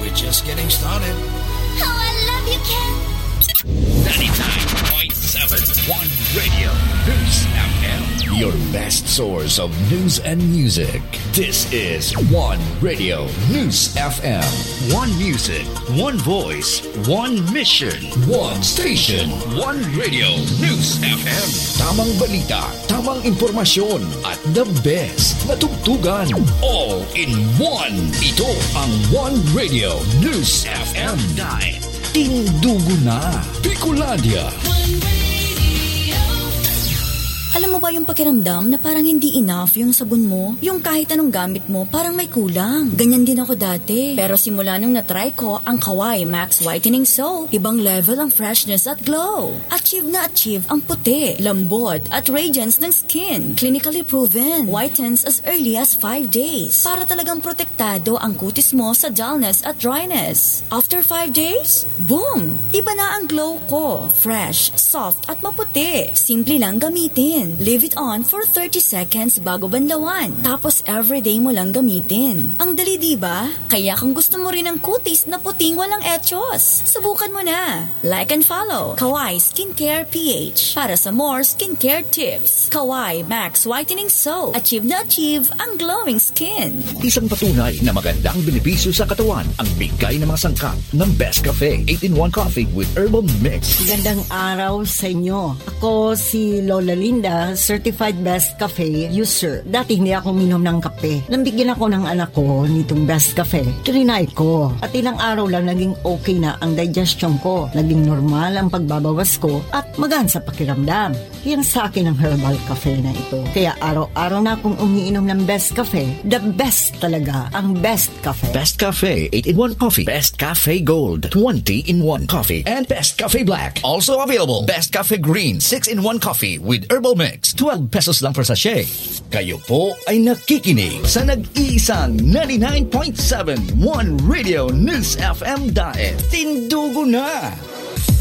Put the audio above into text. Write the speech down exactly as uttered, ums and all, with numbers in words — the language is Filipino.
we're just getting started. Oh, I love you, Ken. ninety-nine point seven One Radio News F M. Your best source of news and music. This is One Radio News F M. One music, one voice, one mission, One station. One Radio News F M. Tamang balita, tamang impormasyon, at the best na tugtugan. All in one. Ito ang One Radio News F M. Dahil Tindugo na. Bicolandia. Alam mo ba yung pakiramdam na parang hindi enough yung sabon mo? Yung kahit anong gamit mo, parang may kulang. Ganyan din ako dati. Pero simula nung natry ko ang Kawai Max Whitening Soap, ibang level ang freshness at glow. Achieve na achieve ang puti, lambot at radiance ng skin. Clinically proven. Whitens as early as five days. Para talagang protektado ang kutis mo sa dullness at dryness. After five days, boom! Iba na ang glow ko. Fresh, soft at maputi. Simple lang gamitin. Leave it on for thirty seconds bago banlawan. Tapos everyday mo lang gamitin. Ang dali, diba? Kaya kung gusto mo rin ng kutis na puting walang etchos, subukan mo na. Like and follow Kawai Skincare P H para sa more skincare tips. Kawai Max Whitening Soap. Achieve na achieve ang glowing skin. isang patunay na magandang benepisyo sa katawan ang bigay ng mga sangkap ng Best Cafe eight in one Coffee with Herbal Mix. Magandang araw sa inyo. Ako si Lola Linda, Certified Best Cafe user. Dati hindi ako minom ng kape. Nang bigyan ako ng anak ko nitong Best Cafe, trinay ko. At ilang araw lang naging okay na ang digestion ko. Naging normal ang pagbabawas ko at magaan sa pakiramdam. Yan sa akin ang herbal cafe na ito. Kaya araw-araw na akong umiinom ng Best Cafe. The best talaga ang Best Cafe. Best Cafe eight in one Coffee, Best Cafe Gold twenty in one Coffee, And Best Cafe Black. also available Best Cafe Green six in one Coffee with Herbal Mix, twelve pesos lang per sachet. Kayo po ay nakikinig Sa nag-iisang ninety-nine point seven One Radio News F M dahil Tindugo na!